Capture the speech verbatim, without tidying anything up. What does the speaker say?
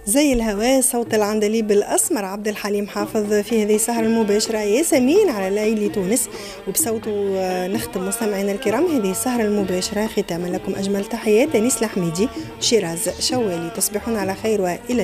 زي الهواء صوت العندليب الأسمر عبد الحليم حافظ في هذه السهرة المباشرة ياسمين على ليلي تونس، وبصوته نختم مستمعينا الكرام هذه السهرة المباشرة. ختاما لكم أجمل تحيات أنيس الحميدي، شيراز شوالي، تصبحون على خير وإلى